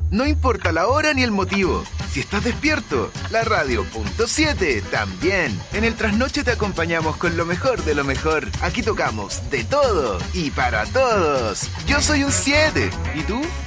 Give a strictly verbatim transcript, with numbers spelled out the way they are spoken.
No importa la hora ni el motivo. Si estás despierto, la radio punto siete también. En el trasnoche te acompañamos con lo mejor de lo mejor. Aquí tocamos de todo y para todos. Yo soy un siete. ¿Y tú?